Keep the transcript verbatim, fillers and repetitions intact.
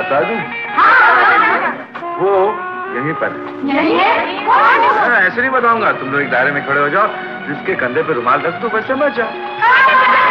बता दूं? वो यहीं पर यहीं है? ऐसे नहीं बताऊंगा, तुम लोग एक दायरे में खड़े हो जाओ, जिसके कंधे पे रुमाल रख दो, बस समझ जाओ।